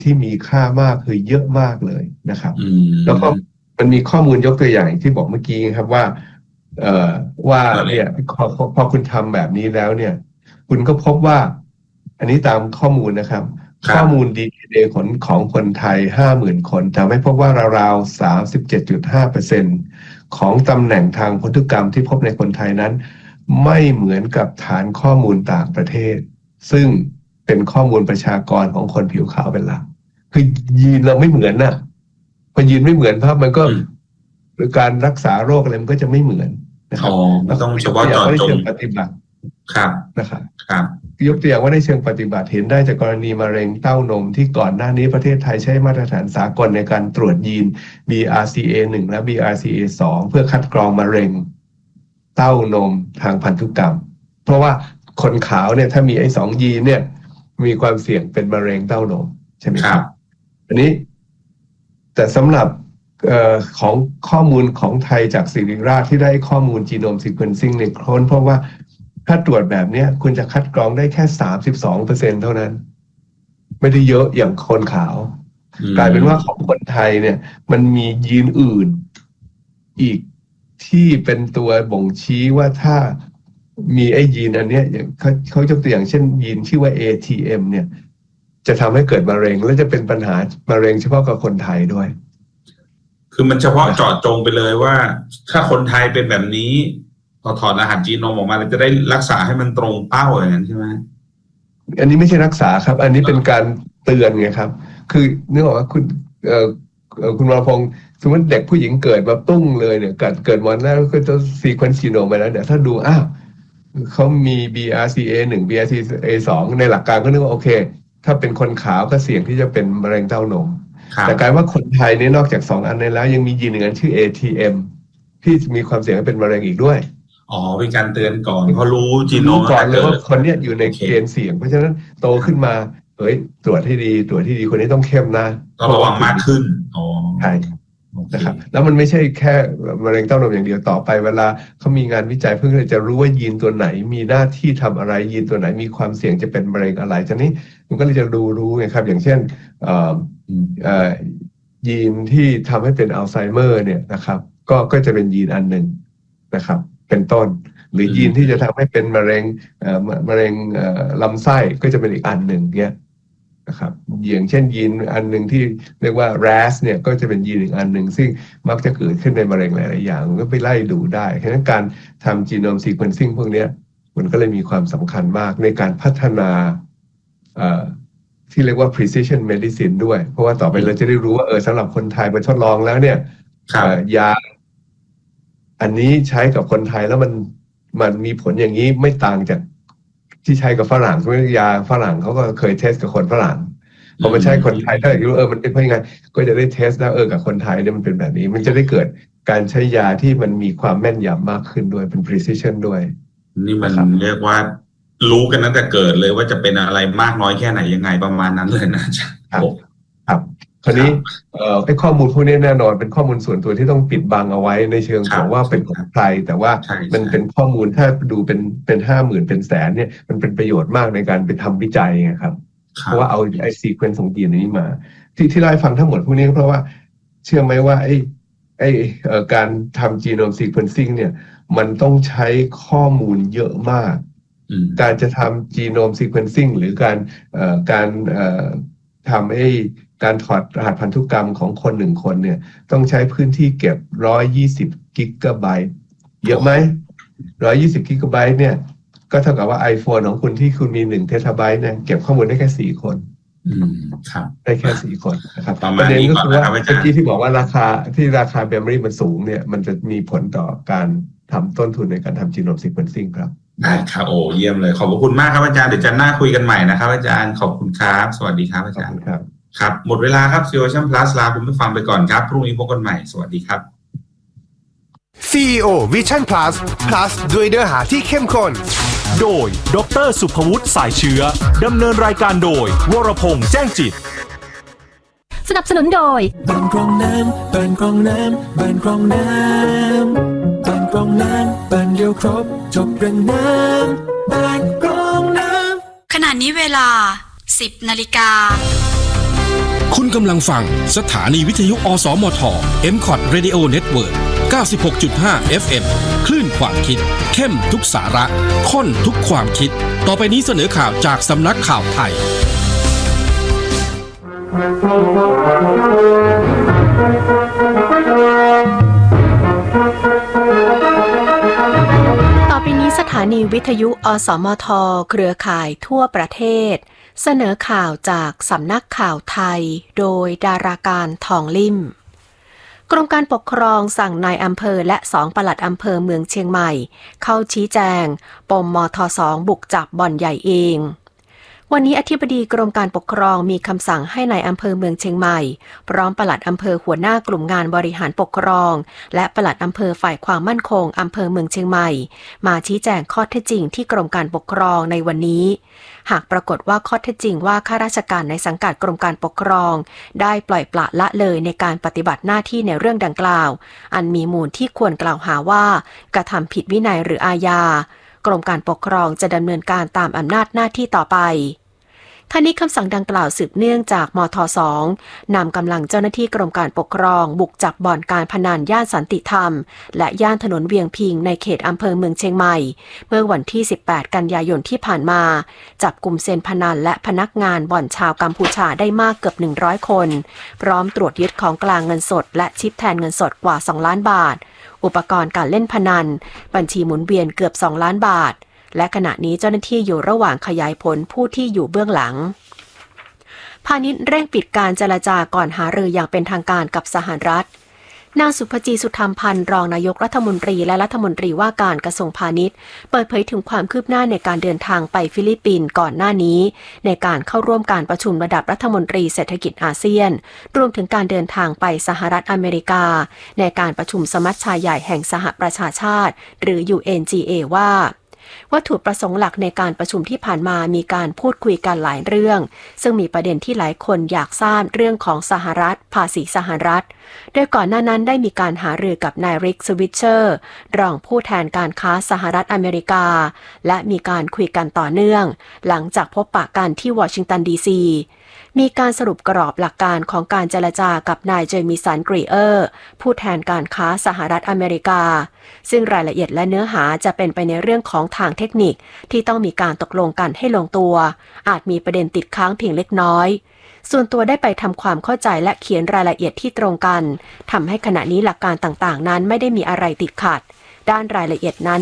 ที่มีค่ามากคือเยอะมากเลยนะครับแล้วก็มันมีข้อมูลยกตัวอย่างที่บอกเมื่อกี้ครับว่าเนี่ยพอคุณทำแบบนี้แล้วเนี่ยคุณก็พบว่าอันนี้ตามข้อมูลนะครับข้อมูล DNA ของคนไทย 50,000 คนทำให้พบว่าราวๆ 37.5% ของตำแหน่งทางพันธุกรรมที่พบในคนไทยนั้นไม่เหมือนกับฐานข้อมูลต่างประเทศซึ่งเป็นข้อมูลประชากรของคนผิวขาวเป็นหลักคือยีนเราไม่เหมือนน่ะพอยีนไม่เหมือนภาพมันก็หรือการรักษาโรคอะไรมันก็จะไม่เหมือนนะครับต้องเฉพาะเจาะจงปฏิบัติครับนะครับยกตัวอย่างว่าในเชิงปฏิบัติเห็นได้จากกรณีมะเร็งเต้านมที่ก่อนหน้านี้ประเทศไทยใช้มาตรฐานสากลในการตรวจยีน BRCA1 และ BRCA2 เพื่อคัดกรองมะเร็งเต้านมทางพันธุกรรมเพราะว่าคนขาวเนี่ยถ้ามีไอ้2ยีนเนี่ยมีความเสี่ยงเป็นมะเร็งเต้านมใช่ไหมครับอันนี้แต่สำหรับของข้อมูลของไทยจากศิริราชที่ได้ข้อมูลจีโนมซีเควนซิ่งในโคลนเพราะว่าถ้าตรวจแบบนี้คุณจะคัดกรองได้แค่ 32% เท่านั้นไม่ได้เยอะอย่างคนขาวกลายเป็นว่าของคนไทยเนี่ยมันมียีนอื่นอีกที่เป็นตัวบ่งชี้ว่าถ้ามีไอ้ยีนอันเนี้ยเขายกตัวอย่างเช่นยีนชื่อว่า ATM เนี่ยจะทำให้เกิดมะเร็งและจะเป็นปัญหามะเร็งเฉพาะกับคนไทยด้วยคือมันเฉพาะเจาะจงไปเลยว่าถ้าคนไทยเป็นแบบนี้พอถอดรหัสจีโนมออกมาแล้วจะได้รักษาให้มันตรงเป้าอย่างนั้นใช่ไหมอันนี้ไม่ใช่รักษาครับอันนี้เป็นการเตือนไงครับคือนึกออกว่าคุณวรพงศ์สมมติเด็กผู้หญิงเกิดมาตุ้งเลยเนี่ยเกิดวันแรกก็จะซีเควนซ์จีโนมไปแล้วเดี๋ยวถ้าดูเขามี BRCA1 BRCA2 ในหลักการก็นึกว่าโอเคถ้าเป็นคนขาวก็เสี่ยงที่จะเป็นมะเร็งเต้านมแต่กลายว่าคนไทยเนี่ยนอกจาก2อันนี้แล้วยังมียีนหนึ่งชื่อ ATM ที่มีความเสี่ยงเป็นมะเร็งอีกด้วยเป็นการเตือนก่อนเพราะรู้จีโนมก่อนเลยว่าคนเนี้ยอยู่ในเกณฑ์เสี่ยงเพราะฉะนั้นโตขึ้นมาตรวจที่ดีคนนี้ต้องเข้มนะต้องระวังมากขึ้นใช่นะครับแล้วมันไม่ใช่แค่มะเร็งเต้านมอย่างเดียวต่อไปเวลาเขามีงานวิจัยเพื่อจะรู้ว่ายีนตัวไหนมีหน้าที่ทำอะไรยีนตัวไหนมีความเสี่ยงจะเป็นมะเร็งอะไรทีนี้มันก็เลยจะรู้ไงครับอย่างเช่นยีนที่ทำให้เป็นอัลไซเมอร์เนี่ยนะครับก็จะเป็นยีนอันหนึ่งนะครับเป็นต้นหรือยีนที่จะทำให้เป็นมะเร็งลำไส้ก็จะเป็นอีกอันหนึ่งเนี่ยนะครับอย่างเช่นยีนอันหนึ่งที่เรียกว่า RAS เนี่ยก็จะเป็นยีนอีกอันหนึ่งซึ่งมักจะเกิดขึ้นในมะเร็งหลายๆอย่างก็ไปไล่ดูได้ฉะนั้นการทำจีโนมซีเควนซิ่งพวกนี้มันก็เลยมีความสำคัญมากในการพัฒนาที่เรียกว่า precision medicine ด้วยเพราะว่าต่อไปเราจะได้รู้ว่าสำหรับคนไทยไปทดลองแล้วเนี่ยยาอันนี้ใช้กับคนไทยแล้วมันมีผลอย่างนี้ไม่ต่างจากที่ใช้กับฝรั่งเพราะยาฝรั่งเขาก็เคยเทสกับคนฝรั่งพอมาใช้คนไทยถ้าอยากรู้มันเป็นเพราะยังไงก็จะได้เทสแล้วกับคนไทยเนี่ยมันเป็นแบบนี้มันจะได้เกิดการใช้ยาที่มันมีความแม่นยำมากขึ้นด้วยเป็น precision ด้วยนี่มันเรียกว่ารู้กันตั้งแต่เกิดเลยว่าจะเป็นอะไรมากน้อยแค่ไหนยังไงประมาณนั้นเลยนะครับคราวนี้ไอ้ข้อมูลพวกนี้แน่นอนเป็นข้อมูลส่วนตัวที่ต้องปิดบังเอาไว้ในเชิงของว่าเป็นของใครแต่ว่ามันเป็นข้อมูลถ้าดูเป็น 50,000 เป็นแสนเนี่ยมันเป็นประโยชน์มากในการไปทำวิจัยไงครับเพราะว่าเอาไอ้ซีเควนซ์ของยีนนี้มาที่ได้ฟังทั้งหมดพวกนี้เพราะว่าเชื่อไหมว่าการทำจีโนมซีเควนซิ่งเนี่ยมันต้องใช้ข้อมูลเยอะมากการจะทำจีโนมซีเควนซิ่งหรือการทำการถอดรหัสพันธุกรรมของคน1คนเนี่ยต้องใช้พื้นที่เก็บ120กิกะไบต์เยอะไหม120กิกะไบต์เนี่ยก็เท่ากับว่า iPhone ของคุณที่คุณมี1เทราไบต์เนี่ยเก็บข้อมูลได้แค่4คนครับได้แค่4คนนะครับประเด็นก็คือว่าเมื่อกี้ที่บอกว่าราคาเมมโมรีมันสูงเนี่ยมันจะมีผลต่อการทำต้นทุนในการทำจีโนมซีเควนซิ่งครับได้ครับเยี่ยมเลยขอบคุณมากครับอาจารย์เดี๋ยวจะหน้าคุยกันใหม่นะครับอาจารย์ขอบคุณครับสวัสดีครับอาจารย์ครับหมดเวลาครับ CEO Vision Plus ลาคุณผู้ฟังไปก่อนครับพรุ่งนี้พบกันใหม่สวัสดีครับ CEO Vision Plus ด้วยเนื้อหาที่เข้มข้นโดยดร.สุภวุฒิสายเชื้อดำเนินรายการโดยวรพงษ์แจ้งจิตสนับสนุนโดยบ้านกรองน้ำบ้านกรองน้ำบ้านกรองน้ำบ้านกรองน้ำบ้านเดียวครบจบเรื่องน้ำบ้านกรองน้ำขณะนี้เวลา 10 นาฬิกาคุณกำลังฟังสถานีวิทยุอสมท MCOT Radio Network 96.5 FM คลื่นความคิดเข้มทุกสาระข้นทุกความคิดต่อไปนี้เสนอข่าวจากสำนักข่าวไทยต่อไปนี้สถานีวิทยุอสมทเครือข่ายทั่วประเทศเสนอข่าวจากสำนักข่าวไทยโดยดาราการทองลิ่มกรมการปกครองสั่งนายอำเภอและ2ปลัดอำเภอเมืองเชียงใหม่เข้าชี้แจงปมมท.2 บุกจับบ่อนใหญ่เองวันนี้อธิบดีกรมการปกครองมีคำสั่งให้นายอำเภอเมืองเชียงใหม่พร้อมปลัดอำเภอหัวหน้ากลุ่มงานบริหารปกครองและปลัดอำเภอฝ่ายความมั่นคงอำเภอเมืองเชียงใหม่มาชี้แจงข้อเท็จจริงที่กรมการปกครองในวันนี้หากปรากฏว่าข้อเท็จจริงว่าข้าราชการในสังกัดกรมการปกครองได้ปล่อยปละละเลยในการปฏิบัติหน้าที่ในเรื่องดังกล่าวอันมีมูลที่ควรกล่าวหาว่ากระทำผิดวินัยหรืออาญากรมการปกครองจะดำเนินการตามอำนาจหน้าที่ต่อไปท่านี้คำสั่งดังกล่าวสืบเนื่องจากมท.2 นำกำลังเจ้าหน้าที่กรมการปกครองบุกจับบ่อนการพนันย่านสันติธรรมและย่านถนนเวียงพิงในเขตอำเภอเมืองเชียงใหม่เมื่อวันที่18กันยายนที่ผ่านมาจับกลุ่มเซียนพนันและพนักงานบ่อนชาวกัมพูชาได้มากเกือบ100คนพร้อมตรวจยึดของกลางเงินสดและชิปแทนเงินสดกว่า2ล้านบาทอุปกรณ์การเล่นพนันบัญชีหมุนเวียนเกือบ2ล้านบาทและขณะนี้เจ้าหน้าที่อยู่ระหว่างขยายผลผู้ที่อยู่เบื้องหลังพาณิชย์เร่งปิดการเจรจาก่อนหารืออย่างเป็นทางการกับสหรัฐนางสุภจีสุธรรมพันธ์รองนายกรัฐมนตรีและรัฐมนตรีว่าการกระทรวงพาณิชย์เปิดเผยถึงความคืบหน้าในการเดินทางไปฟิลิปปินส์ก่อนหน้านี้ในการเข้าร่วมการประชุมระดับรัฐมนตรีเศรษฐกิจอาเซียนรวมถึงการเดินทางไปสหรัฐอเมริกาในการประชุมสมัชชาใหญ่แห่งสหประชาชาติหรือ UNGA ว่าวัตถุประสงค์หลักในการประชุมที่ผ่านมามีการพูดคุยกันหลายเรื่องซึ่งมีประเด็นที่หลายคนอยากทราบเรื่องของสหรัฐภาษีสหรัฐโดยก่อนหน้านั้นได้มีการหารือกับนายริกสวิตเชอร์รองผู้แทนการค้าสหรัฐอเมริกาและมีการคุยกันต่อเนื่องหลังจากพบปะกันที่วอชิงตันดีซีมีการสรุปกรอบหลักการของการเจรจากับนายเจมิสัน กรีเออร์ผู้แทนการค้าสหรัฐอเมริกาซึ่งรายละเอียดและเนื้อหาจะเป็นไปในเรื่องของทางเทคนิคที่ต้องมีการตกลงกันให้ลงตัวอาจมีประเด็นติดค้างเพียงเล็กน้อยส่วนตัวได้ไปทำความเข้าใจและเขียนรายละเอียดที่ตรงกันทำให้ขณะนี้หลักการต่างๆนั้นไม่ได้มีอะไรติดขัดด้านรายละเอียดนั้น